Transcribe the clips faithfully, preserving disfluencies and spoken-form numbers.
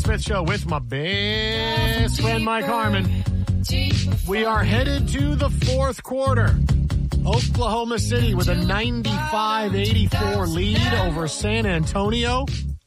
Smith Show with my best friend, Mike Harmon. We are headed to the fourth quarter. Oklahoma City with a ninety-five eighty-four lead over San Antonio.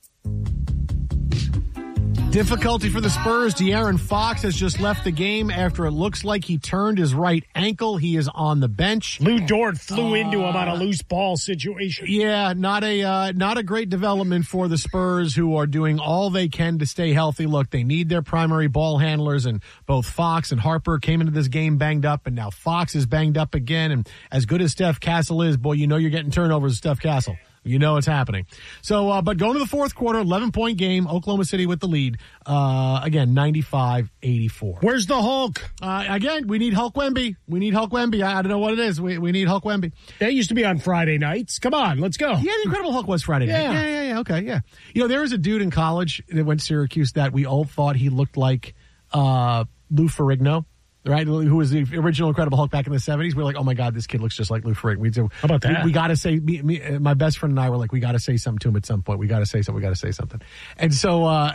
Difficulty for the Spurs. De'Aaron Fox has just left the game after it looks like he turned his right ankle. He is on the bench. Lou Dort flew uh, into him on a loose ball situation. Yeah, not a uh, not a great development for the Spurs, who are doing all they can to stay healthy. Look, they need their primary ball handlers, and both Fox and Harper came into this game banged up, and now Fox is banged up again. And as good as Steph Castle is, boy, you know you're getting turnovers with Steph Castle. You know it's happening. So, uh, but going to the fourth quarter, eleven-point game, Oklahoma City with the lead. Uh, again, ninety-five eighty-four. Where's the Hulk? Uh, again, we need Hulk Wemby. We need Hulk Wemby. I, I don't know what it is. We, we need Hulk Wemby. That used to be on Friday nights. Come on, let's go. Yeah, the Incredible Hulk was Friday night. Yeah. yeah, yeah, yeah. Okay, yeah. You know, there was a dude in college that went to Syracuse that we all thought he looked like uh, Lou Ferrigno. Right, who was the original Incredible Hulk back in the seventies? We were like, oh my God, this kid looks just like Lou Ferrigno. We do. How about that? We, we got to say, me, me, my best friend and I were like, we got to say something to him at some point. We got to say something. We got to say something. And so, uh,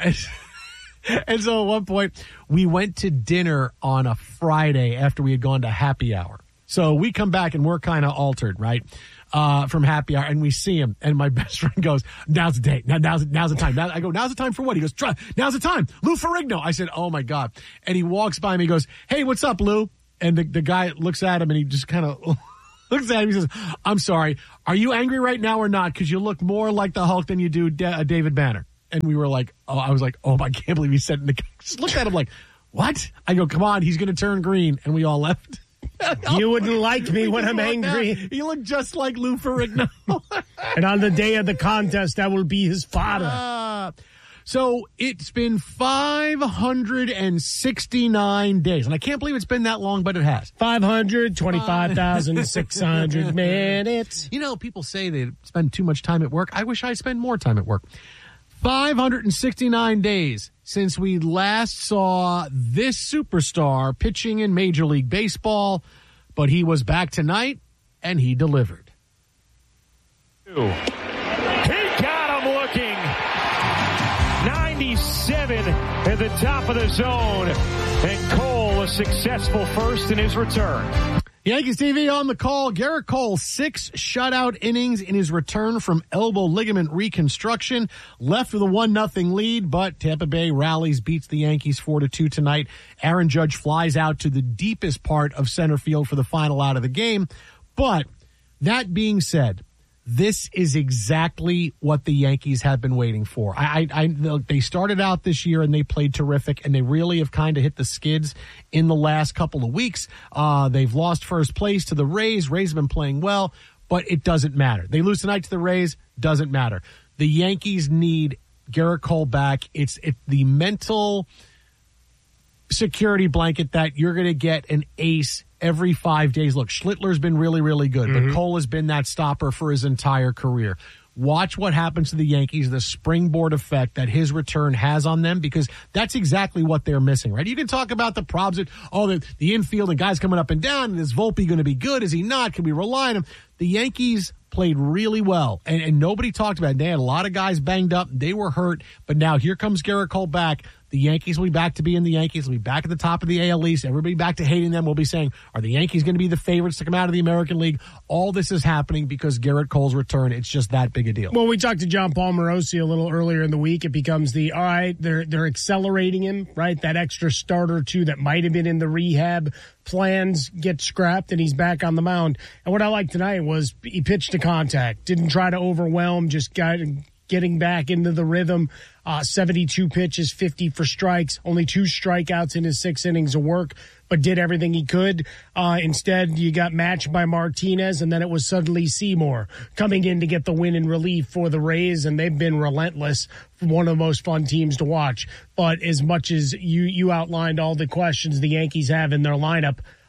and, and so at one point, we went to dinner on a Friday after we had gone to happy hour. So we come back and we're kind of altered, right? Uh, from happy hour, and we see him, and my best friend goes, now's the day. Now, now's, now's the time. Now, I go, now's the time for what? He goes, Try, now's the time. Lou Ferrigno. I said, oh my God. And he walks by me, he goes, hey, what's up, Lou? And the, the guy looks at him and he just kind of looks at him. He says, I'm sorry. Are you angry right now or not? Because you look more like the Hulk than you do D- uh, David Banner. And we were like, oh, I was like, oh, I can't believe he said it. Just looked at him like, what? I go, come on, he's going to turn green. And we all left. You wouldn't like me when I'm angry. He looked just like Lou Ferrigno. And on the day of the contest, I will be his father. Uh, so it's been five hundred sixty-nine days. And I can't believe it's been that long, but it has. five hundred twenty-five thousand six hundred minutes. You know, people say they spend too much time at work. I wish I spend more time at work. five hundred sixty-nine days since we last saw this superstar pitching in Major League Baseball, but he was back tonight, and he delivered. He got him looking. ninety-seven at the top of the zone, and Cole a successful first in his return. Yankees T V on the call. Gerrit Cole, six shutout innings in his return from elbow ligament reconstruction. Left with a one nothing lead, but Tampa Bay rallies, beats the Yankees four to two tonight. Aaron Judge flies out to the deepest part of center field for the final out of the game. But that being said, this is exactly what the Yankees have been waiting for. I, I, I they started out this year and they played terrific, and they really have kind of hit the skids in the last couple of weeks. Uh, they've lost first place to the Rays. Rays have been playing well, but it doesn't matter. They lose tonight to the Rays, doesn't matter. The Yankees need Gerrit Cole back. It's it, the mental security blanket that you're going to get an ace every five days. Look, Schlittler's been really, really good, mm-hmm. but Cole has been that stopper for his entire career. Watch what happens to the Yankees, the springboard effect that his return has on them, because that's exactly what they're missing, right? You can talk about the problems, that, oh, the, the infield and guys coming up and down, and is Volpe going to be good? Is he not? Can we rely on him? The Yankees played really well, and, and nobody talked about it. They had a lot of guys banged up. They were hurt, but now here comes Gerrit Cole back. The Yankees will be back to being the Yankees. They'll be back at the top of the A L East. Everybody back to hating them. We'll be saying, are the Yankees going to be the favorites to come out of the American League? All this is happening because Gerrit Cole's return. It's just that big a deal. Well, we talked to John Paul Morosi a little earlier in the week. It becomes the, all right, they're they're accelerating him, right? That extra start or two that might have been in the rehab plans get scrapped, and he's back on the mound. And what I liked tonight was he pitched to contact, didn't try to overwhelm, just got getting back into the rhythm. Uh, seventy-two pitches, fifty for strikes, only two strikeouts in his six innings of work, but did everything he could. Uh, instead, you got matched by Martinez, and then it was suddenly Seymour coming in to get the win in relief for the Rays, and they've been relentless. One of the most fun teams to watch. But as much as you, you outlined all the questions the Yankees have in their lineup,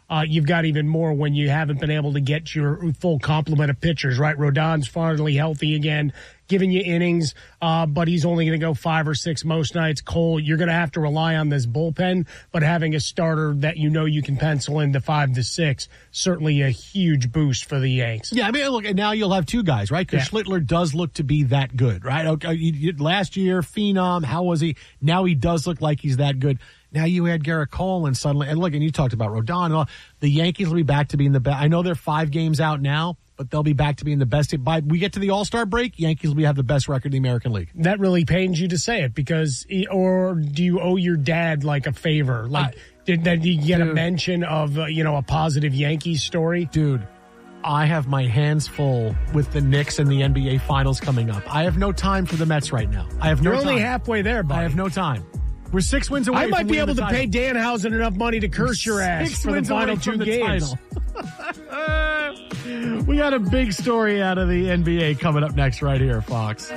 Uh, you've got even more when you haven't been able to get your full complement of pitchers, right? Rodon's finally healthy again, giving you innings, uh, but he's only going to go five or six most nights. Cole, you're going to have to rely on this bullpen, but having a starter that you know you can pencil into five to six, certainly a huge boost for the Yanks. Yeah, I mean, look, and now you'll have two guys, right? Because Yeah. Schlittler does look to be that good, right? Okay, you- you- last year, phenom, how was he? Now he does look like he's that good. Now you add Garrett Cole, and suddenly, and look, and you talked about Rodon. And all, the Yankees will be back to being the best. I know they're five games out now, but they'll be back to being the best. By we get to the All-Star break, Yankees will be, have the best record in the American League. That really pains you to say it because, or do you owe your dad like a favor? Like, I- did, did you get Dude. a mention of, uh, you know, a positive Yankees story? Dude, I have my hands full with the Knicks and the N B A Finals coming up. I have no time for the Mets right now. I have no You're time. only halfway there, buddy. I have no time. We're six wins away I from might be winning able the to title. pay Danhausen enough money to curse your ass Six for the wins final away two from the games. title. We got a big story out of the N B A coming up next right here, Fox.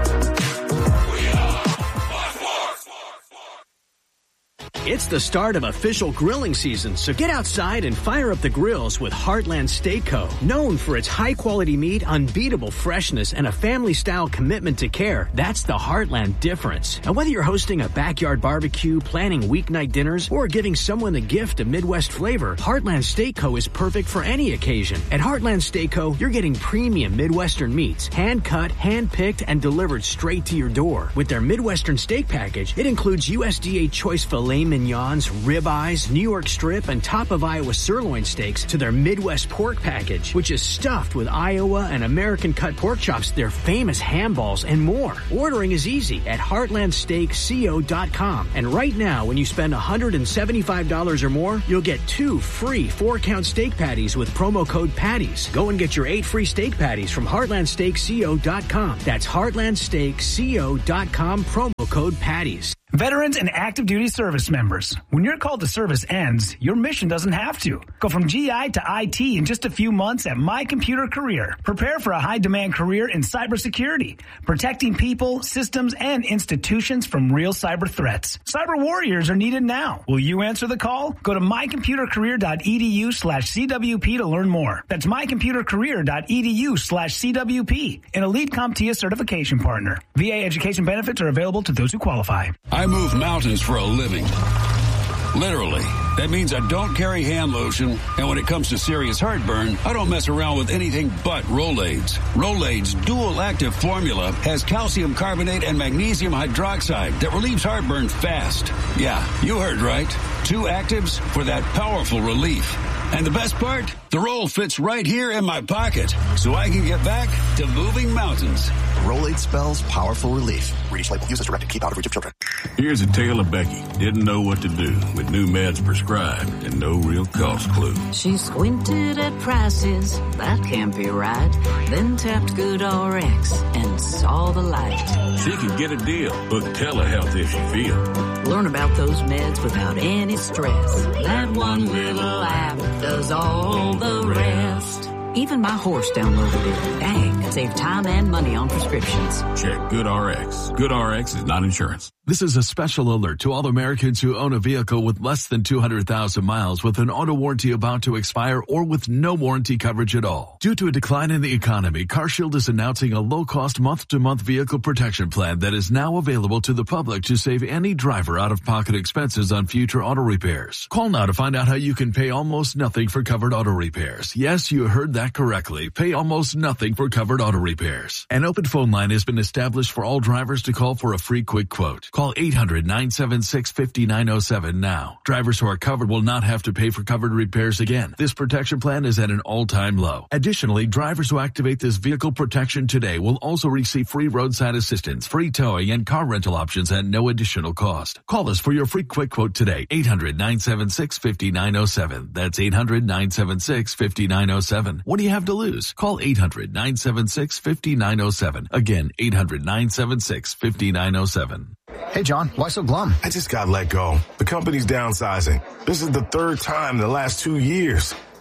It's the start of official grilling season, so get outside and fire up the grills with Heartland Steak Co. Known for its high-quality meat, unbeatable freshness, and a family-style commitment to care, that's the Heartland difference. And whether you're hosting a backyard barbecue, planning weeknight dinners, or giving someone the gift of Midwest flavor, Heartland Steak Co. is perfect for any occasion. At Heartland Steak Co., you're getting premium Midwestern meats, hand-cut, hand-picked, and delivered straight to your door. With their Midwestern steak package, it includes U S D A choice filet mignons, ribeyes, New York strip, and top of Iowa sirloin steaks to their Midwest pork package, which is stuffed with Iowa and American cut pork chops, their famous ham balls, and more. Ordering is easy at heartland steak co dot com. And right now, when you spend one hundred seventy-five dollars or more, you'll get two free four-count steak patties with promo code PATTIES. Go and get your eight free steak patties from heartland steak co dot com. That's heartland steak co dot com, promo code PATTIES. Veterans and active duty service members, when your call to service ends, your mission doesn't have to. Go from G I to I T in just a few months at My Computer Career. Prepare for a high-demand career in cybersecurity, protecting people, systems, and institutions from real cyber threats. Cyber warriors are needed now. Will you answer the call? Go to mycomputercareer.edu slash CWP to learn more. That's mycomputercareer.edu slash CWP, an Elite CompTIA certification partner. V A education benefits are available to those who qualify. I move mountains for a living. Literally. That means I don't carry hand lotion, and when it comes to serious heartburn, I don't mess around with anything but Rolaids. Rolaids' dual-active formula has calcium carbonate and magnesium hydroxide that relieves heartburn fast. Yeah, you heard right. Two actives for that powerful relief. And the best part? The roll fits right here in my pocket, so I can get back to moving mountains. Rolade spells powerful relief. Reach label. Use as directed. Keep out of reach of children. Here's a tale of Becky. Didn't know what to do with new meds prescribed and no real cost clue. She squinted at prices, that can't be right. Then tapped GoodRx and saw the light. She could get a deal. Book telehealth if she feels. Learn about those meds without any stress. That one little app does all the rest. Even my horse downloaded it. Dang, save time and money on prescriptions. Check GoodRx. GoodRx is not insurance. This is a special alert to all Americans who own a vehicle with less than two hundred thousand miles with an auto warranty about to expire or with no warranty coverage at all. Due to a decline in the economy, CarShield is announcing a low-cost month-to-month vehicle protection plan that is now available to the public to save any driver out-of-pocket expenses on future auto repairs. Call now to find out how you can pay almost nothing for covered auto repairs. Yes, you heard that correctly. Pay almost nothing for covered auto repairs. An open phone line has been established for all drivers to call for a free quick quote. Call eight hundred, nine seven six, five nine zero seven now. Drivers who are covered will not have to pay for covered repairs again. This protection plan is at an all-time low. Additionally, drivers who activate this vehicle protection today will also receive free roadside assistance, free towing, and car rental options at no additional cost. Call us for your free quick quote today. eight hundred, nine seven six, five nine zero seven. That's eight hundred, nine seven six, five nine zero seven. What do you have to lose? Call eight hundred, nine seven six, five nine zero seven. Again, eight hundred, nine seven six, five nine zero seven. Hey, John, why so glum? I just got let go. The company's downsizing. This is the third time in the last two years.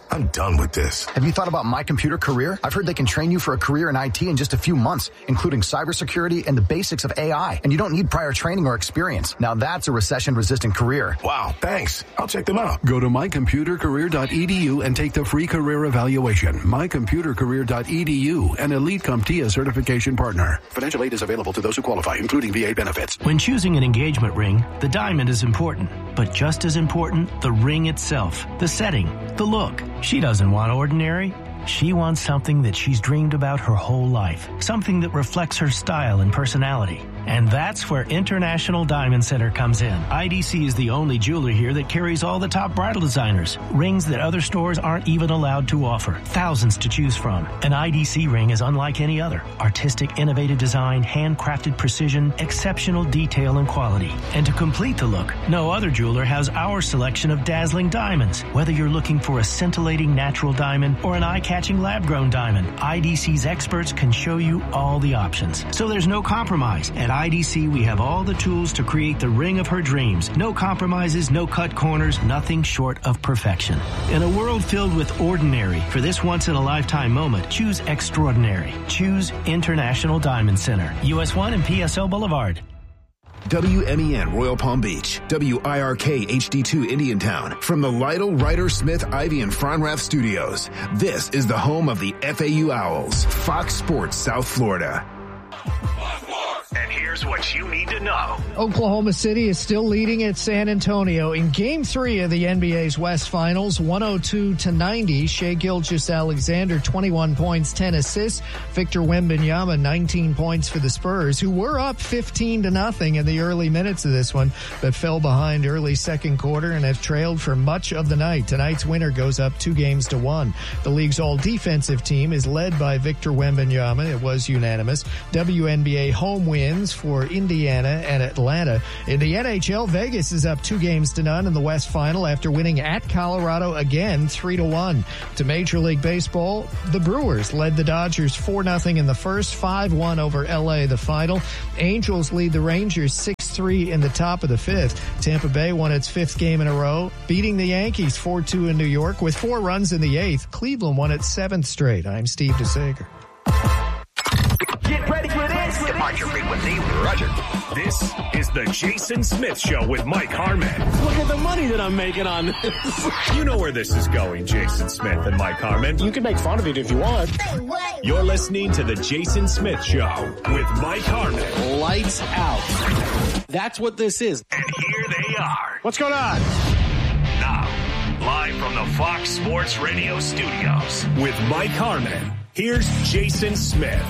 I'm done with this. Have you thought about My Computer Career? I've heard they can train you for a career in I T in just a few months, including cybersecurity and the basics of A I. And you don't need prior training or experience. Now that's a recession-resistant career. Wow, thanks. I'll check them out. Go to my computer career dot e d u and take the free career evaluation. my computer career dot e d u, an Elite CompTIA certification partner. Financial aid is available to those who qualify, including V A benefits. When choosing an engagement ring, the diamond is important. But just as important, the ring itself, the setting, the look. She doesn't want ordinary. She wants something that she's dreamed about her whole life. Something that reflects her style and personality. And that's where International Diamond Center comes in. I D C is the only jeweler here that carries all the top bridal designers. Rings that other stores aren't even allowed to offer. Thousands to choose from. An I D C ring is unlike any other. Artistic, innovative design, handcrafted precision, exceptional detail and quality. And to complete the look, no other jeweler has our selection of dazzling diamonds. Whether you're looking for a scintillating natural diamond or an eye-catching lab-grown diamond, I D C's experts can show you all the options. So there's no compromise. At I D C, we have all the tools to create the ring of her dreams. No compromises, no cut corners, nothing short of perfection. In a world filled with ordinary, for this once-in-a-lifetime moment, choose extraordinary. Choose International Diamond Center, U S one and P S L Boulevard. W M E N Royal Palm Beach, W I R K H D two Indiantown. From the Lytle, Ryder, Smith, Ivy, and Fronrath studios, this is the home of the F A U Owls, Fox Sports South Florida. And here's what you need to know. Oklahoma City is still leading at San Antonio in Game three of the N B A's West Finals, one oh two to ninety. Shai Gilgeous-Alexander, twenty-one points, ten assists. Victor Wembanyama, nineteen points for the Spurs, who were up fifteen to nothing in the early minutes of this one, but fell behind early second quarter and have trailed for much of the night. Tonight's winner goes up two games to one. The league's all-defensive team is led by Victor Wembanyama. It was unanimous. W N B A home win for Indiana and Atlanta. In the N H L, Vegas is up two games to none in the West Final after winning at Colorado again three to one. To Major League Baseball, the Brewers led the Dodgers four nothing in the first, five one over L A the final. Angels lead the Rangers six three in the top of the fifth. Tampa Bay won its fifth game in a row, beating the Yankees four two in New York with four runs in the eighth. Cleveland won its seventh straight. I'm Steve DeSager. Get ready for this. Departure frequency, Roger. This is the Jason Smith Show with Mike Harmon. Look at the money that I'm making on this. You know where this is going, Jason Smith and Mike Harmon. You can make fun of it if you want. You're listening to the Jason Smith Show with Mike Harmon. Lights out. That's what this is. And here they are. What's going on? Now, live from the Fox Sports Radio studios with Mike Harmon. Here's Jason Smith.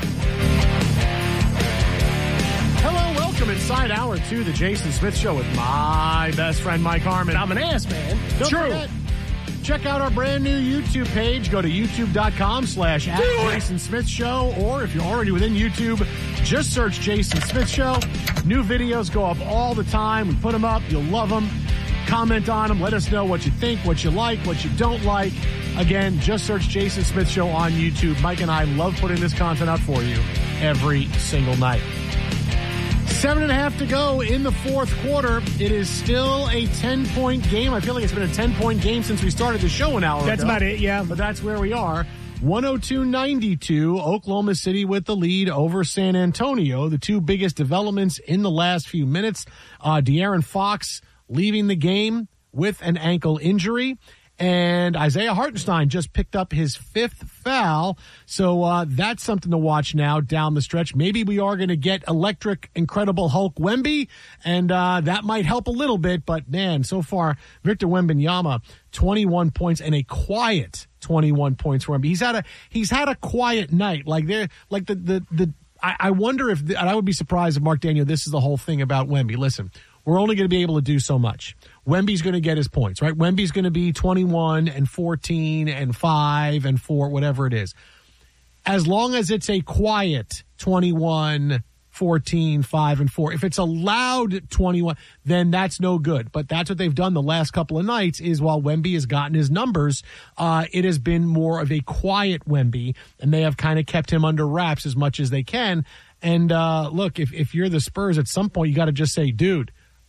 Hello, welcome inside hour two, the Jason Smith Show with my best friend, Mike Harmon. I'm an ass, man. Don't True. forget, check out our brand new YouTube page. Go to youtube.com slash at Jason Smith Show, or if you're already within YouTube, just search Jason Smith Show. New videos go up all the time. We put them up. You'll love them. Comment on them. Let us know what you think, what you like, what you don't like. Again, just search Jason Smith Show on YouTube. Mike and I love putting this content out for you every single night. Seven and a half to go in the fourth quarter. It is still a ten-point game. I feel like it's been a ten-point game since we started the show an hour That's ago. about it, yeah. But that's where we are. one oh two ninety-two, Oklahoma City with the lead over San Antonio. The two biggest developments in the last few minutes. Uh, De'Aaron Fox leaving the game with an ankle injury. And Isaiah Hartenstein just picked up his fifth foul. So uh, that's something to watch now down the stretch. Maybe we are going to get electric, incredible Hulk Wemby, and uh, that might help a little bit. But, man, so far, Victor Wembanyama, twenty-one points and a quiet twenty-one points for him. He's had a he's had a quiet night. Like, there, like the, the, the I, I wonder if, the, and I would be surprised if Mark Daniel, this is the whole thing about Wemby. Listen, we're only going to be able to do so much. Wemby's going to get his points, right? Wemby's going to be twenty-one and fourteen and five and four, whatever it is. As long as it's a quiet twenty-one, fourteen, five, and four. If it's a loud twenty-one, then that's no good. But that's what they've done the last couple of nights is while Wemby has gotten his numbers, uh, it has been more of a quiet Wemby, and they have kind of kept him under wraps as much as they can. And uh, look, if, if you're the Spurs, at some point you got to just say, dude,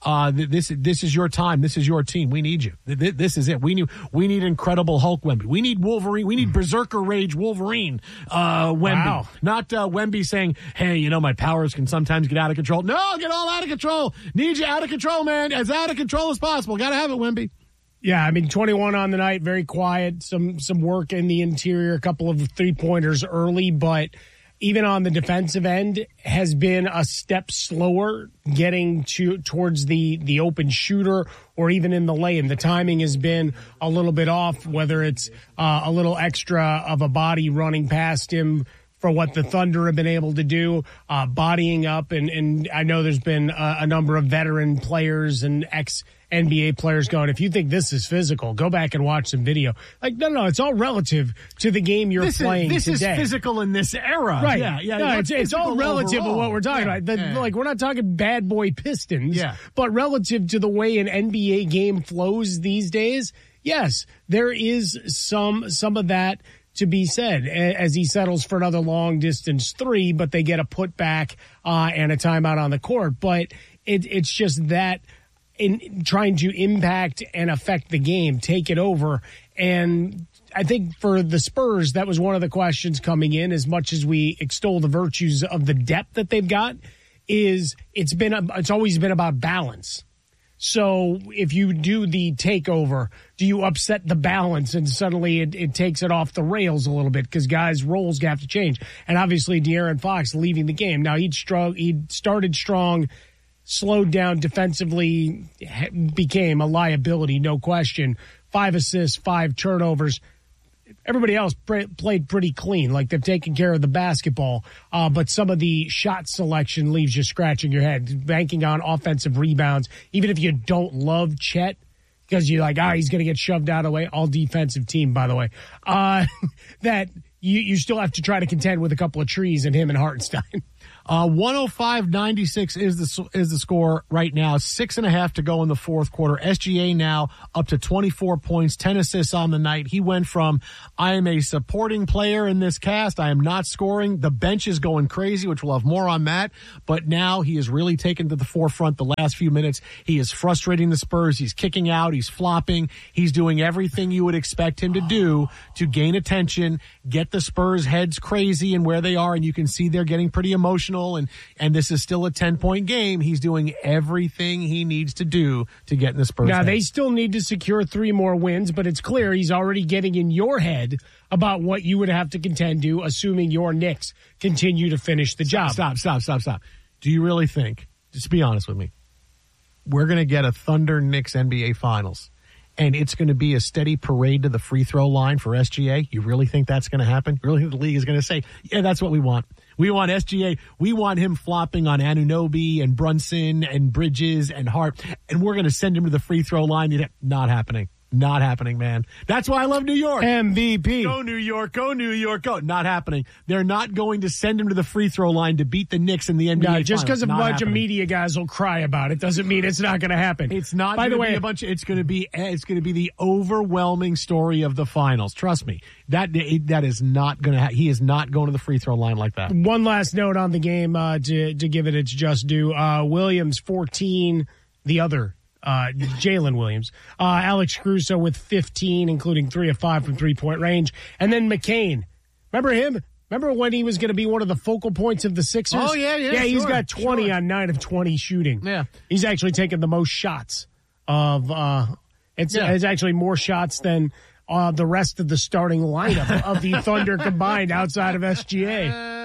Uh, this this is your time. This is your team. We need you. This is it. We need we need Incredible Hulk Wemby. We need Wolverine. We need Berserker Rage Wolverine uh, Wemby. Wow. Not uh, Wemby saying, hey, you know, my powers can sometimes get out of control. No, get all out of control. Need you out of control, man. As out of control as possible. Got to have it, Wemby. Yeah, I mean, twenty-one on the night, very quiet. Some some work in the interior, a couple of three-pointers early, but even on the defensive end, has been a step slower getting to towards the, the open shooter or even in the lane. The timing has been a little bit off, whether it's uh, a little extra of a body running past him for what the Thunder have been able to do, uh, bodying up. And, and I know there's been a, a number of veteran players and ex-N B A players going, if you think this is physical, go back and watch some video. Like, no, no, it's all relative to the game you're this playing is, this today. This is physical in this era. Right. Yeah, yeah. No, it's, it's all relative overall. to what we're talking yeah, about. The, yeah. Like, we're not talking bad boy Pistons, yeah. but relative to the way an N B A game flows these days, yes, there is some some of that to be said as he settles for another long distance three, but they get a putback uh, and a timeout on the court. But it, it's just that in trying to impact and affect the game, take it over. And I think for the Spurs, that was one of the questions coming in, as much as we extol the virtues of the depth that they've got, is it's been, a, it's always been about balance. So if you do the takeover, do you upset the balance and suddenly it, it takes it off the rails a little bit because guys' roles have to change? And obviously De'Aaron Fox leaving the game. Now he'd strong, he'd started strong, slowed down defensively, became a liability, no question. Five assists, five turnovers. Everybody else pre- played pretty clean, like they've taken care of the basketball. Uh, but some of the shot selection leaves you scratching your head, banking on offensive rebounds. Even if you don't love Chet, because you're like, ah, he's going to get shoved out of the way. All defensive team, by the way. Uh, that you, you still have to try to contend with a couple of trees and him and Hartenstein. Uh, one oh five ninety-six is the is the score right now. Six and a half to go in the fourth quarter. S G A now up to twenty-four points, ten assists on the night. He went from, I am a supporting player in this cast, I am not scoring. The bench is going crazy, which we'll have more on that. But now he is really taken to the forefront the last few minutes. He is frustrating the Spurs. He's kicking out. He's flopping. He's doing everything you would expect him to do to gain attention, get the Spurs heads crazy and where they are. And you can see they're getting pretty emotional. And, and this is still a ten-point game. He's doing everything he needs to do to get in the Spurs' Now, head. they still need to secure three more wins, but it's clear he's already getting in your head about what you would have to contend to, assuming your Knicks continue to finish the job. Stop, stop, stop, stop. Do you really think, just be honest with me, we're going to get a Thunder Knicks N B A Finals, and it's going to be a steady parade to the free throw line for S G A? You really think that's going to happen? You really think the league is going to say, yeah, that's what we want? We want S G A. We want him flopping on Anunoby and Brunson and Bridges and Hart, and we're going to send him to the free throw line. Not happening. Not happening, man. That's why I love New York. M V P. Go New York. Go New York. Go. Not happening. They're not going to send him to the free throw line to beat the Knicks in the N B A. No, just because a Not bunch happening. of media guys will cry about it doesn't mean it's not going to happen. It's not. By the way, be a bunch. Of, it's going to be. It's going to be the overwhelming story of the finals. Trust me. That that is not going to. Ha- he is not going to the free throw line like that. One last note on the game uh, to to give it its just due. Uh, Williams fourteen. The other. Uh, Jalen Williams, uh, Alex Caruso with fifteen, including three of five from three-point range. And then McCain. Remember him? Remember when he was going to be one of the focal points of the Sixers? Oh, yeah, yeah, Yeah, he's sure, got twenty sure. on nine of twenty shooting. Yeah. He's actually taken the most shots of, uh, it's, Yeah. it's actually more shots than uh, the rest of the starting lineup of the Thunder combined outside of S G A.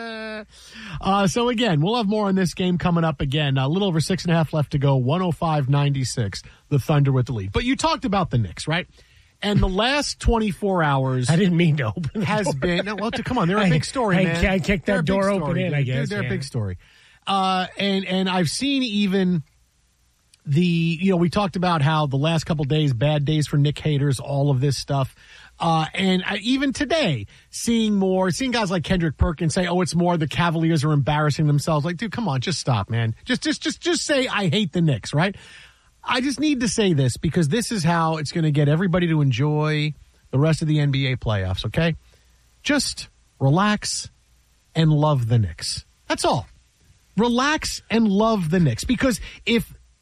Uh, so again, we'll have more on this game coming up again. A little over six and a half left to go. one oh five ninety-six, the Thunder with the lead. But you talked about the Knicks, right? And the last twenty-four hours... I didn't mean to open the has door. been... No, well, come on, they're a I- big story, I- man. I kicked that They're a big door open story, in, dude. I guess, They're, they're yeah. a big story. Uh, and, and I've seen even... The, you know, we talked about how the last couple days, bad days for Knick haters, all of this stuff. Uh, and I, even today, seeing more, seeing guys like Kendrick Perkins say, oh, it's more the Cavaliers are embarrassing themselves. Like, dude, come on, just stop, man. Just, just, just, just say, I hate the Knicks, right? I just need to say this because this is how it's going to get everybody to enjoy the rest of the N B A playoffs, okay? Just relax and love the Knicks. That's all. Relax and love the Knicks because if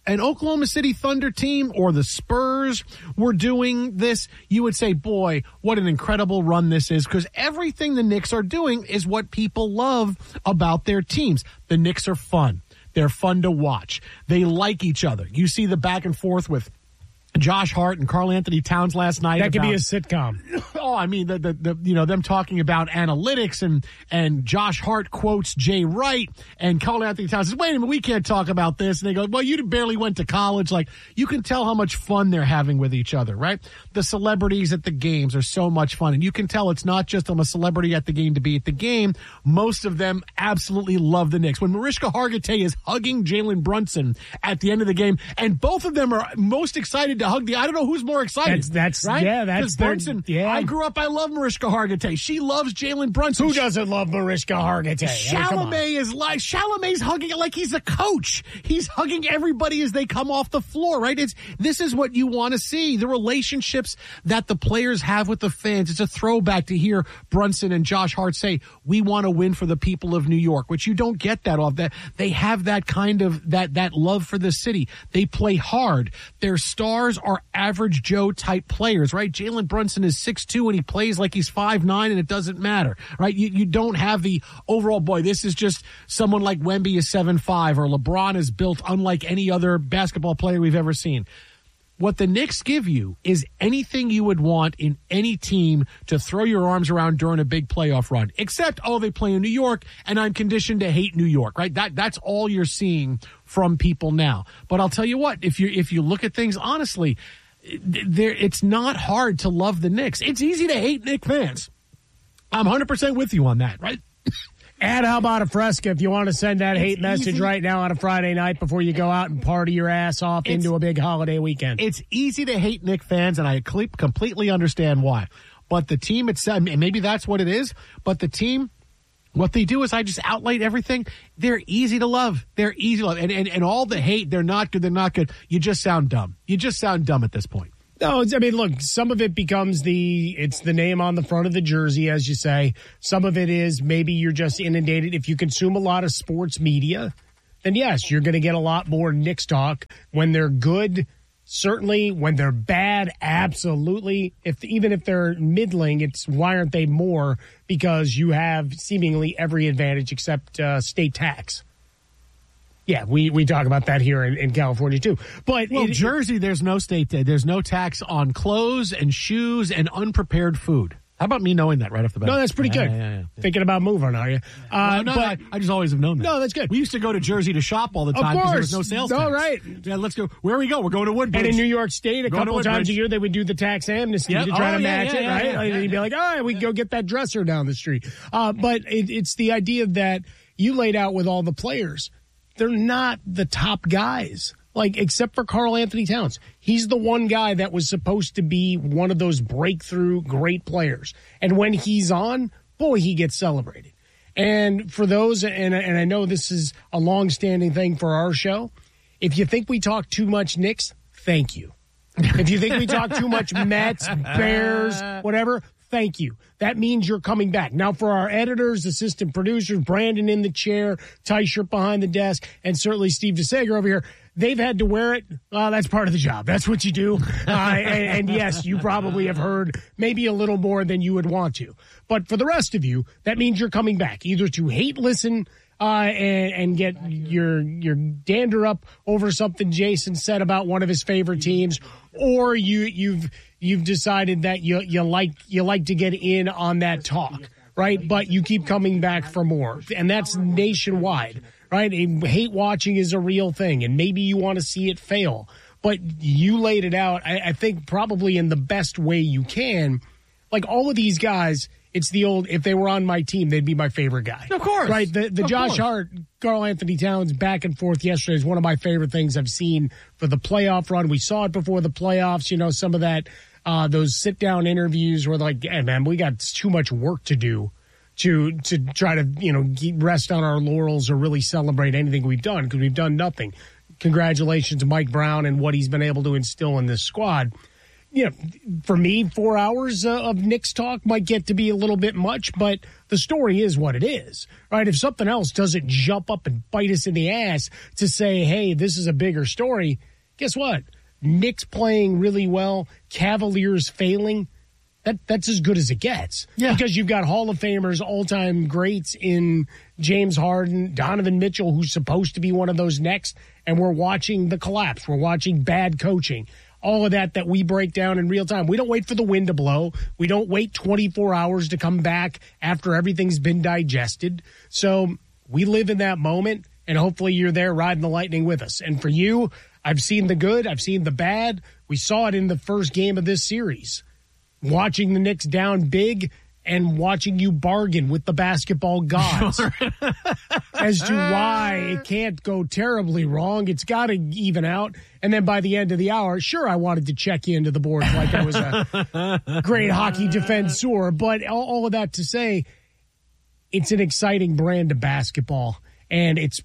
an Oklahoma City Thunder team or the Spurs were doing this, you would say, boy, what an incredible run this is, because everything the Knicks are doing is what people love about their teams. The Knicks are fun. They're fun to watch. They like each other. You see the back and forth with Josh Hart and Karl Anthony Towns last night. That could about, be a sitcom. Oh, I mean, the, the, the, you know, them talking about analytics, and, and Josh Hart quotes Jay Wright, and Karl Anthony Towns says, wait a minute, we can't talk about this. And they go, well, you barely went to college. Like, you can tell how much fun they're having with each other, right? The celebrities at the games are so much fun. And you can tell it's not just I'm a celebrity at the game to be at the game. Most of them absolutely love the Knicks. When Mariska Hargitay is hugging Jalen Brunson at the end of the game, and both of them are most excited to hug the, I don't know who's more excited. That's, that's right? yeah, that's Brunson. Yeah. I grew up, I love Mariska Hargitay. She loves Jalen Brunson. Who doesn't love Mariska Hargitay? Chalamet I mean, is like, Chalamet's hugging it like he's a coach. He's hugging everybody as they come off the floor, right? It's, this is what you want to see. The relationships that the players have with the fans. It's a throwback to hear Brunson and Josh Hart say, we want to win for the people of New York, which you don't get that off. That they have that kind of, that, that love for the city. They play hard. Their stars are average Joe type players, right? Jalen Brunson is six two and he plays like he's five nine, and it doesn't matter, right? You, you don't have the overall, boy, this is just someone like Wemby is seven five, or LeBron is built unlike any other basketball player we've ever seen. What the Knicks give you is anything you would want in any team to throw your arms around during a big playoff run, except, oh, they play in New York, and I'm conditioned to hate New York, right? That that's all you're seeing from people now. But I'll tell you what, if you if you look at things honestly, there it's not hard to love the Knicks. It's easy to hate Knicks fans. I'm one hundred percent with you on that, right? And how about a Fresca if you want to send that hate it's message easy. right now on a Friday night before you go out and party your ass off It's, into a big holiday weekend? It's easy to hate Knicks fans, and I completely understand why. But the team itself, maybe that's what it is, but the team, what they do is I just outline everything. They're easy to love. They're easy to love. And, and, and all the hate, they're not good, they're not good. You just sound dumb. You just sound dumb at this point. No, it's, I mean, look, some of it becomes the, it's the name on the front of the jersey, as you say. Some of it is maybe you're just inundated. If you consume a lot of sports media, then yes, you're going to get a lot more Knicks talk. When they're good, certainly. When they're bad, absolutely. If even if they're middling, it's why aren't they more? Because you have seemingly every advantage except uh, state tax. Yeah, we, we talk about that here in, in California, too. But well, it, Jersey, there's no state, there's no tax on clothes and shoes and unprepared food. How about me knowing that right off the bat? No, that's pretty yeah, good. Yeah, yeah, yeah. Thinking about moving, are you? Uh, well, no, but, I, I just always have known that. No, that's good. We used to go to Jersey to shop all the time because there was no sales tax. All right. Yeah, let's go. Where we go? We're going to Woodbridge. And in New York State, a Going couple of times a year, they would do the tax amnesty yep. to try oh, to yeah, match yeah, it, yeah, right? Yeah, yeah, and yeah. you'd be like, all right, we can go get that dresser down the street. Uh, but it, it's the idea that you laid out with all the players. They're not the top guys, like, except for Karl Anthony Towns. He's the one guy that was supposed to be one of those breakthrough great players. And when he's on, boy, he gets celebrated. And for those, and, and I know this is a long-standing thing for our show, if you think we talk too much Knicks, thank you. If you think we talk too much Mets, Bears, whatever, thank you. That means you're coming back. Now, for our editors, assistant producers, Brandon in the chair, Ty Shirt behind the desk, and certainly Steve DeSager over here, they've had to wear it. Well, that's part of the job. That's what you do. Uh, and, and yes, you probably have heard maybe a little more than you would want to. But for the rest of you, that means you're coming back, either to hate listen uh, and, and get your your dander up over something Jason said about one of his favorite teams, or you you've you've decided that you you like you like to get in on that talk, right? But you keep coming back for more, and that's nationwide, right? Hate watching is a real thing, and maybe you want to see it fail, but you laid it out, I, I think, probably in the best way you can. Like all of these guys, it's the old, if they were on my team, they'd be my favorite guy. Of course. Right? The, the of Josh course. Hart, Karl Anthony Towns back and forth yesterday is one of my favorite things I've seen for the playoff run. We saw it before the playoffs, you know, some of that, uh, those sit down interviews where they're like, hey, man, we got too much work to do to, to try to, you know, rest on our laurels or really celebrate anything we've done, because we've done nothing. Congratulations to Mike Brown and what he's been able to instill in this squad. you know, for me, four hours uh, of Knicks talk might get to be a little bit much, but the story is what it is, right? If something else doesn't jump up and bite us in the ass to say, hey, this is a bigger story, guess what? Knicks playing really well, Cavaliers failing, that that's as good as it gets. Yeah. Because you've got Hall of Famers, all-time greats in James Harden, Donovan Mitchell, who's supposed to be one of those next, and we're watching the collapse. We're watching bad coaching. All of that that we break down in real time. We don't wait for the wind to blow. We don't wait twenty-four hours to come back after everything's been digested. So we live in that moment, and hopefully you're there riding the lightning with us. And for you, I've seen the good. I've seen the bad. We saw it in the first game of this series. Watching the Knicks down big and watching you bargain with the basketball gods as to why it can't go terribly wrong. It's got to even out. And then by the end of the hour, sure, I wanted to check you into the boards like I was a great hockey defensor. But all, all of that to say, it's an exciting brand of basketball. And it's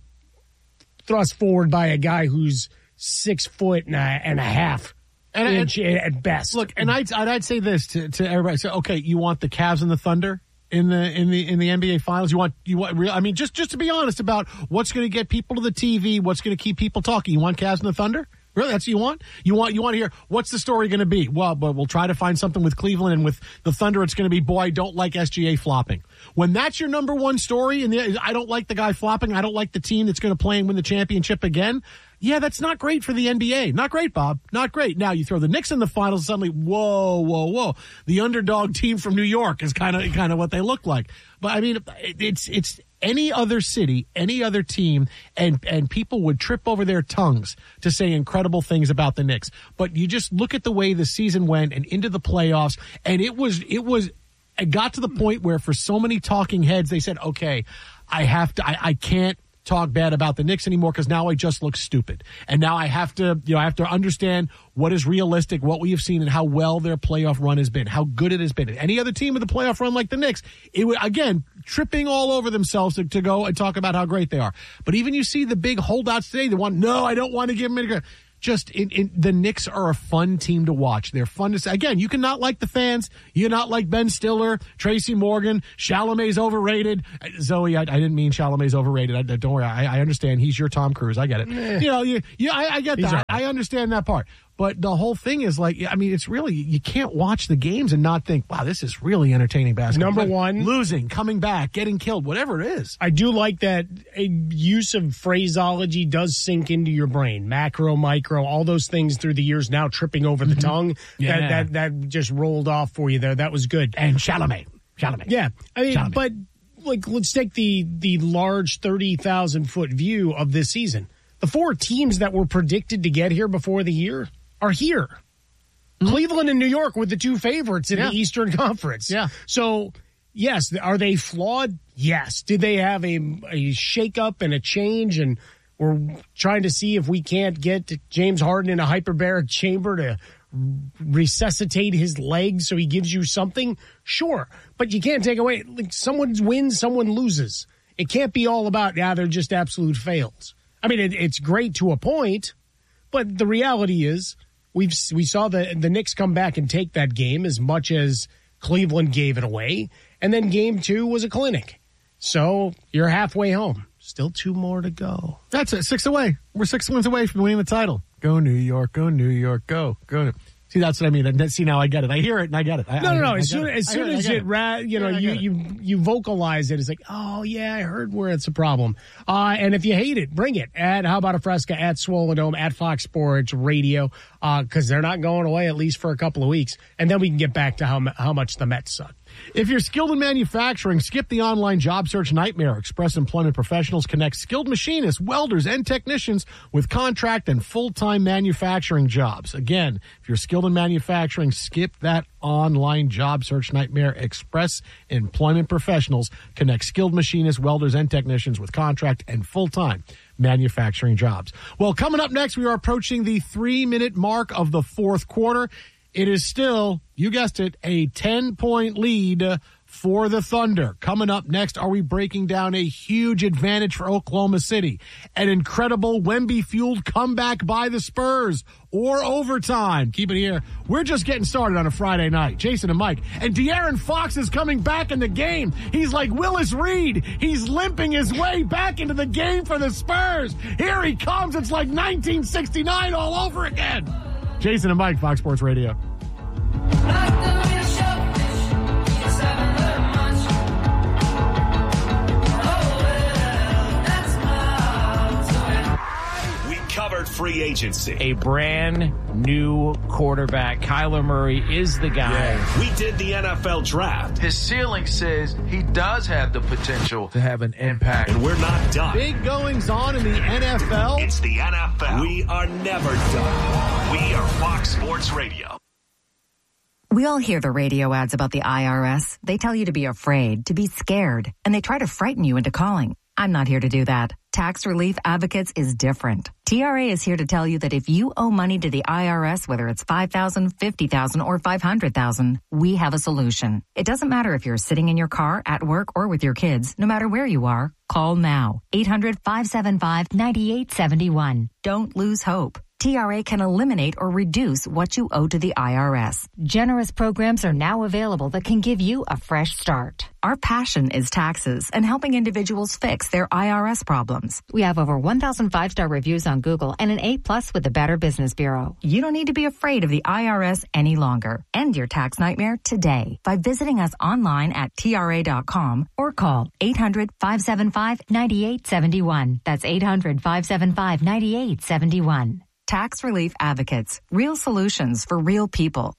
thrust forward by a guy who's six foot and a, and a half. And inch at best. Look, and I'd, I'd say this to, to everybody. So, okay, you want the Cavs and the Thunder in the in the in the N B A Finals? You want you want real? I mean, just just to be honest about what's going to get people to the T V, what's going to keep people talking. You want Cavs and the Thunder? Really, that's what you want? You want you want to hear what's the story going to be? Well, but we'll try to find something with Cleveland, and with the Thunder, it's going to be, boy, I don't like S G A flopping. When that's your number one story, and the, I don't like the guy flopping, I don't like the team that's going to play and win the championship again. Yeah, that's not great for the N B A. Not great, Bob. Not great. Now you throw the Knicks in the finals, and suddenly, whoa, whoa, whoa. The underdog team from New York is kind of kind of what they look like. But I mean, it's it's any other city, any other team, and and people would trip over their tongues to say incredible things about the Knicks. But you just look at the way the season went and into the playoffs, and it was it was it got to the point where for so many talking heads, they said, okay, I have to, I, I can't talk bad about the Knicks anymore because now I just look stupid. And now I have to, you know, I have to understand what is realistic, what we have seen, and how well their playoff run has been, how good it has been. Any other team with a playoff run like the Knicks, it would, again, tripping all over themselves to, to go and talk about how great they are. But even you see the big holdouts today, they want, no, I don't want to give them any. Just in, in, the Knicks are a fun team to watch. They're fun to say. Again, you cannot like the fans. You cannot like Ben Stiller, Tracy Morgan. Chalamet's overrated. Zoe, I, I didn't mean Chalamet's overrated. I, don't worry. I, I understand. He's your Tom Cruise. I get it. Eh. You know, you, you, I, I get that. Right. I understand that part. But the whole thing is like, I mean, it's really, you can't watch the games and not think, wow, this is really entertaining basketball. Number one. Losing, coming back, getting killed, whatever it is. I do like that a use of phraseology does sink into your brain. Macro, micro, all those things through the years now tripping over the tongue. Yeah. That, that, that just rolled off for you there. That was good. And Chalamet. Chalamet. Yeah. I mean, Chalamet. but like, let's take the, the large thirty thousand foot view of this season. The four teams that were predicted to get here before the year are here. Mm-hmm. Cleveland and New York were the two favorites in yeah. the Eastern Conference. Yeah. So, yes, are they flawed? Yes. Did they have a, a shakeup and a change? And we're trying to see if we can't get James Harden in a hyperbaric chamber to resuscitate his legs so he gives you something? Sure. But you can't take away, like, someone wins, someone loses. It can't be all about, yeah, they're just absolute fails. I mean, it, it's great to a point, but the reality is, We've we saw the the Knicks come back and take that game as much as Cleveland gave it away, and then game two was a clinic. So you're halfway home. Still two more to go. That's it. Six away. We're six wins away from winning the title. Go New York. Go New York. Go. Go. See, that's what I mean. And see, now I get it. I hear it and I get it. I, no, no, no. I, As soon, it. as, soon as it, ra- you know, yeah, you, you, you vocalize it, it's like, oh, yeah, I heard where it's a problem. Uh, and if you hate it, bring it. At How About a Fresca, at Swollen Dome, at Fox Sports Radio, because uh, they're not going away at least for a couple of weeks. And then we can get back to how, how much the Mets suck. If you're skilled in manufacturing, skip the online job search nightmare. Express Employment Professionals connects skilled machinists, welders, and technicians with contract and full-time manufacturing jobs. Again, if you're skilled in manufacturing, skip that online job search nightmare. Express Employment Professionals connects skilled machinists, welders, and technicians with contract and full-time manufacturing jobs. Well, coming up next, we are approaching the three-minute mark of the fourth quarter. It is still, you guessed it, a ten-point lead for the Thunder. Coming up next, are we breaking down a huge advantage for Oklahoma City? An incredible Wemby-fueled comeback by the Spurs or overtime? Keep it here. We're just getting started on a Friday night. Jason and Mike. And De'Aaron Fox is coming back in the game. He's like Willis Reed. He's limping his way back into the game for the Spurs. Here he comes. It's like nineteen sixty-nine all over again. Jason and Mike, Fox Sports Radio. Covered free agency. A brand new quarterback. Kyler Murray is the guy. Yeah. We did the N F L draft. His ceiling says he does have the potential to have an impact. And we're not done. Big goings on in the N F L. It's the N F L. We are never done. We are Fox Sports Radio. We all hear the radio ads about the I R S. They tell you to be afraid, to be scared, and they try to frighten you into calling. I'm not here to do that. Tax Relief Advocates is different. T R A is here to tell you that if you owe money to the I R S, whether it's five thousand dollars, fifty thousand dollars, or five hundred thousand dollars, we have a solution. It doesn't matter if you're sitting in your car, at work, or with your kids. No matter where you are, call now. eight hundred, five seven five, nine eight seven one. Don't lose hope. T R A can eliminate or reduce what you owe to the I R S. Generous programs are now available that can give you a fresh start. Our passion is taxes and helping individuals fix their I R S problems. We have over one thousand five-star reviews on Google and an A plus with the Better Business Bureau. You don't need to be afraid of the I R S any longer. End your tax nightmare today by visiting us online at T R A dot com or call eight hundred, five seven five, nine eight seven one. That's eight hundred, five seven five, nine eight seven one. Tax Relief Advocates. Real solutions for real people.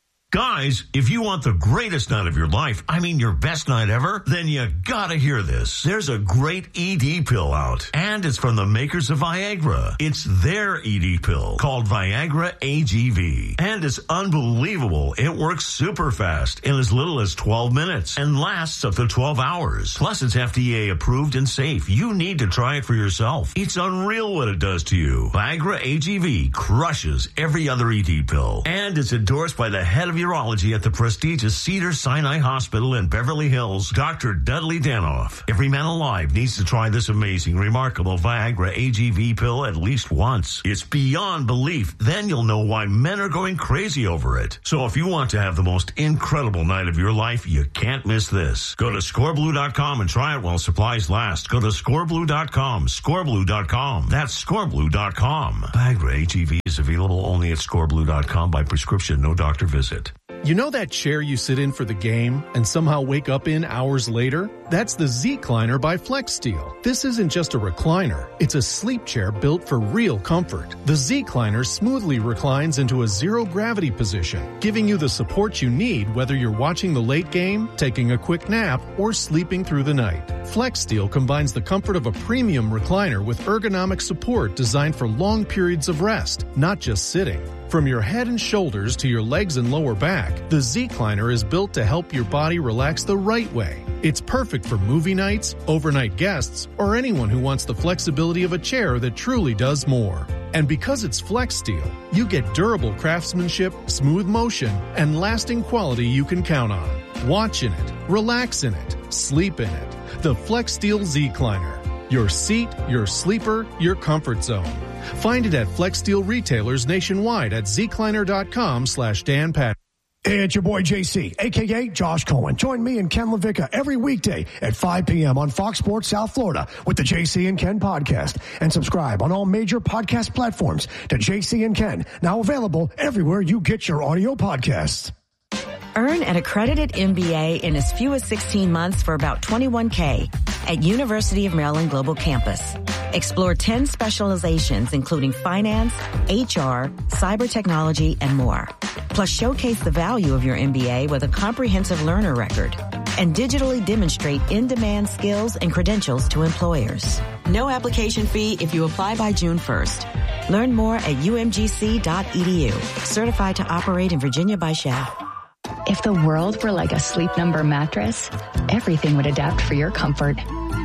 Guys, if you want the greatest night of your life, I mean your best night ever, then you gotta hear this. There's a great E D pill out, and it's from the makers of Viagra. It's their E D pill called Viagra A G V, and it's unbelievable. It works super fast in as little as twelve minutes and lasts up to twelve hours. Plus, it's F D A approved and safe. You need to try it for yourself. It's unreal what it does to you. Viagra A G V crushes every other E D pill, and it's endorsed by the head of urology at the prestigious Cedars-Sinai Hospital in Beverly Hills, Doctor Dudley Danoff. Every man alive needs to try this amazing, remarkable Viagra A G V pill at least once. It's beyond belief. Then you'll know why men are going crazy over it. So if you want to have the most incredible night of your life, you can't miss this. Go to score blue dot com and try it while supplies last. Go to score blue dot com, score blue dot com. That's score blue dot com. Viagra A G V is available only at score blue dot com by prescription, no doctor visit. You know that chair you sit in for the game and somehow wake up in hours later? That's the Z-Cliner by FlexSteel. This isn't just a recliner. It's a sleep chair built for real comfort. The Z-Cliner smoothly reclines into a zero-gravity position, giving you the support you need whether you're watching the late game, taking a quick nap, or sleeping through the night. FlexSteel combines the comfort of a premium recliner with ergonomic support designed for long periods of rest, not just sitting. From your head and shoulders to your legs and lower back, the Z-Cliner is built to help your body relax the right way. It's perfect for movie nights, overnight guests, or anyone who wants the flexibility of a chair that truly does more. And because it's FlexSteel, you get durable craftsmanship, smooth motion, and lasting quality you can count on. Watch in it, relax in it, sleep in it. The FlexSteel Z-Cliner. Your seat, your sleeper, your comfort zone. Find it at FlexSteel retailers nationwide at zcliner dot com slash Dan Pat. Hey, it's your boy J C, a k a. Josh Cohen. Join me and Ken LaVicka every weekday at five p.m. on Fox Sports South Florida with the J C and Ken podcast. And subscribe on all major podcast platforms to J C and Ken, now available everywhere you get your audio podcasts. Earn an accredited M B A in as few as sixteen months for about twenty-one thousand dollars at University of Maryland Global Campus. Explore ten specializations, including finance, H R, cyber technology, and more. Plus, showcase the value of your M B A with a comprehensive learner record and digitally demonstrate in-demand skills and credentials to employers. No application fee if you apply by June first. Learn more at u m g c dot e d u. Certified to operate in Virginia by S H A. If the world were like a Sleep Number mattress, everything would adapt for your comfort.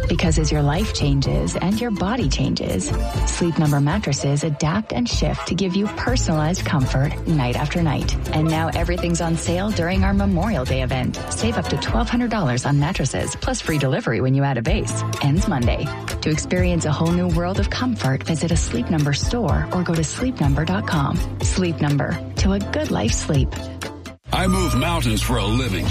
Because as your life changes and your body changes, Sleep Number mattresses adapt and shift to give you personalized comfort night after night. And now everything's on sale during our Memorial Day event. Save up to twelve hundred dollars on mattresses, plus free delivery when you add a base. Ends Monday. To experience a whole new world of comfort, visit a Sleep Number store or go to sleep number dot com. Sleep Number. To a good life sleep. I move mountains for a living.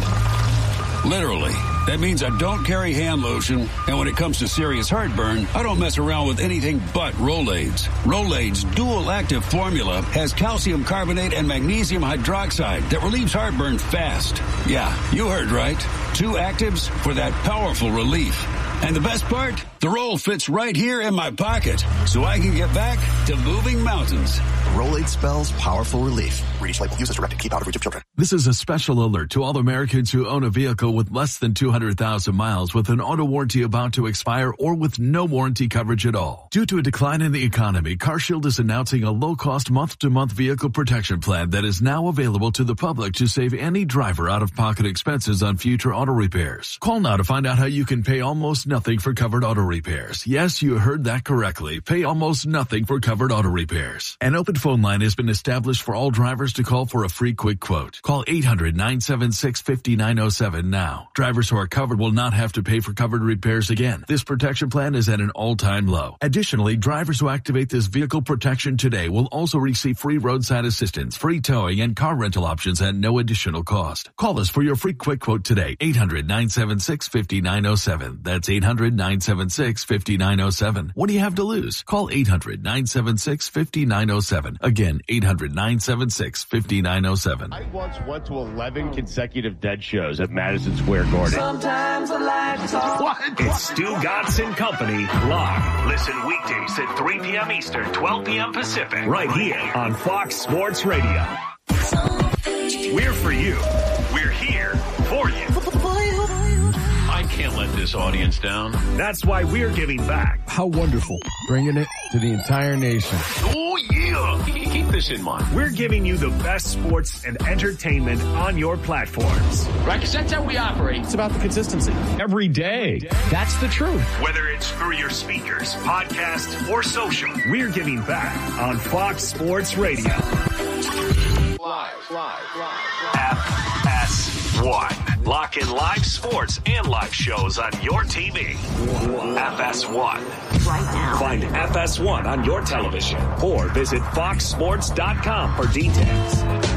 Literally. That means I don't carry hand lotion, and when it comes to serious heartburn, I don't mess around with anything but Rolaids. Rolaids' dual-active formula has calcium carbonate and magnesium hydroxide that relieves heartburn fast. Yeah, you heard right. Two actives for that powerful relief. And the best part? The roll fits right here in my pocket, so I can get back to moving mountains. Rolade spells powerful relief. Read each label. Use as directed. Keep out of reach of children. This is a special alert to all Americans who own a vehicle with less than two hundred thousand miles with an auto warranty about to expire or with no warranty coverage at all. Due to a decline in the economy, CarShield is announcing a low-cost month-to-month vehicle protection plan that is now available to the public to save any driver out-of-pocket expenses on future auto repairs. Call now to find out how you can pay almost nothing for covered auto repairs. Yes, you heard that correctly. Pay almost nothing for covered auto repairs. An open phone line has been established for all drivers to call for a free quick quote. Call eight hundred, nine seven six, five nine zero seven now. Drivers who are covered will not have to pay for covered repairs again. This protection plan is at an all-time low. Additionally, drivers who activate this vehicle protection today will also receive free roadside assistance, free towing, and car rental options at no additional cost. Call us for your free quick quote today. eight hundred, nine seven six, five nine zero seven. That's eight hundred, nine seven six, five nine zero seven. What do you have to lose? Call eight hundred, nine seven six, five nine zero seven. Again, eight hundred, nine seven six, five nine zero seven. I once went to eleven consecutive Dead shows at Madison Square Garden. Sometimes I like to talk. What? It's Stu Gatz and Company live. Listen weekdays at three p.m. Eastern, twelve p.m. Pacific, right here on Fox Sports Radio. We're for you. We're here for you. I can't let this audience down. That's why we're giving back. How wonderful. Bringing it to the entire nation. Oh, yeah. Keep this in mind. We're giving you the best sports and entertainment on your platforms. Right, because that's how we operate. It's about the consistency. Every day. That's the truth. Whether it's through your speakers, podcast, or social, we're giving back on Fox Sports Radio. Live, live, live. F S one. Lock in live sports and live shows on your T V. F S one. Right now. Find F S one on your television or visit fox sports dot com for details.